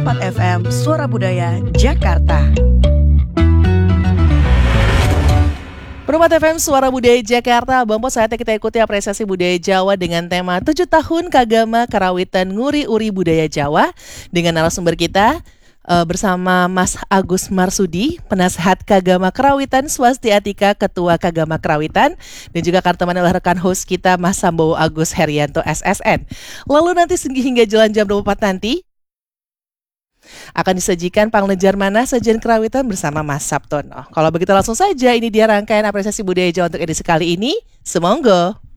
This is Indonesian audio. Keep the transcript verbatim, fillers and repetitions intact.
empat F M Suara Budaya Jakarta. Perempat F M Suara Budaya Jakarta, Bang Po, saatnya kita ikuti apresiasi budaya Jawa dengan tema tujuh tahun Kagama Karawitan Nguri-Uri Budaya Jawa dengan narasumber kita uh, bersama Mas Agus Marsudi, Penasehat Kagama Karawitan Swastiatika, Ketua Kagama Karawitan, dan juga akan temani oleh rekan host kita Mas Sambowo Agus Herianto S S N. Lalu nanti hingga jalan jam dua puluh empat nanti akan disajikan Panglejar Mana Sajian Karawitan bersama Mas Sabtono. Kalau begitu langsung saja, ini dia rangkaian apresiasi budaya Jawa untuk edisi kali ini. Semonggo.